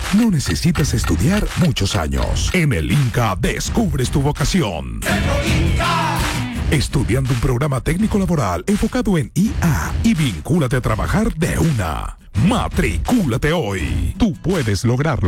No necesitas estudiar muchos años. En el INCA descubres tu vocación. Estudiando un programa técnico laboral enfocado en IA y vincúlate a trabajar de una. Matricúlate hoy. Tú puedes lograrlo.